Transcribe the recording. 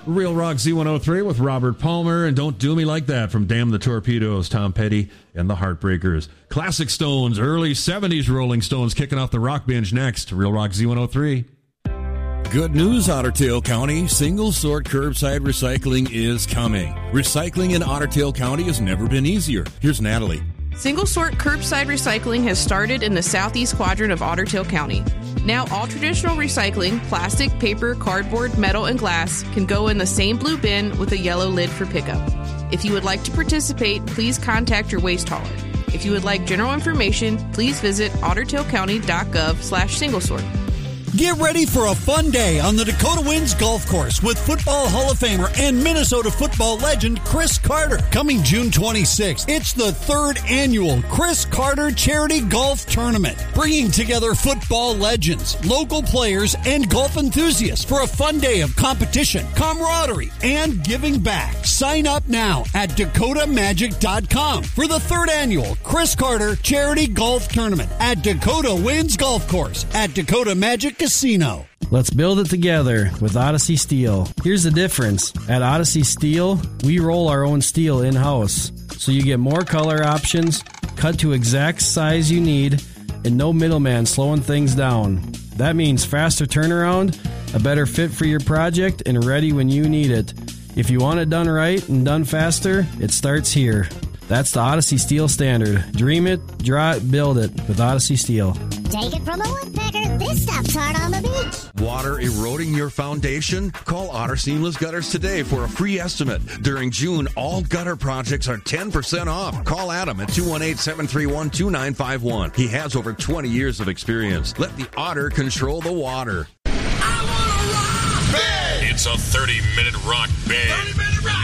Real Rock Z103 with Robert Palmer and Don't Do Me Like That from Damn the Torpedoes, Tom Petty and the Heartbreakers. Classic Stones, early 70s Rolling Stones kicking off the Rock Binge next. Real Rock Z103. Good news, Otter Tail County. Single-sort curbside recycling is coming. Recycling in Otter Tail County has never been easier. Here's Natalie. Single-sort curbside recycling has started in the southeast quadrant of Otter Tail County. Now all traditional recycling, plastic, paper, cardboard, metal, and glass, can go in the same blue bin with a yellow lid for pickup. If you would like to participate, please contact your waste hauler. If you would like general information, please visit ottertailcounty.gov/singlesort. Get ready for a fun day on the Dakota Winds Golf Course with Football Hall of Famer and Minnesota football legend Chris Carter. Coming June 26th, it's the 3rd annual Chris Carter Charity Golf Tournament, bringing together football legends, local players, and golf enthusiasts for a fun day of competition, camaraderie, and giving back. Sign up now at DakotaMagic.com for the 3rd annual Chris Carter Charity Golf Tournament at Dakota Winds Golf Course at Dakota Magic Casino. Let's build it together with Odyssey Steel. Here's the difference. At Odyssey Steel, we roll our own steel in-house, so you get more color options, cut to exact size you need, and no middleman slowing things down. That means faster turnaround, a better fit for your project, and ready when you need it. If you want it done right and done faster, it starts here. That's the Odyssey Steel standard. Dream it, draw it, build it with Odyssey Steel. Take it from a woodpecker, this stuff's hard on the beach. Water eroding your foundation? Call Otter Seamless Gutters today for a free estimate. During June, all gutter projects are 10% off. Call Adam at 218-731-2951. He has over 20 years of experience. Let the Otter control the water. I wanna rock big! It's a 30-minute rock band. 30-minute rock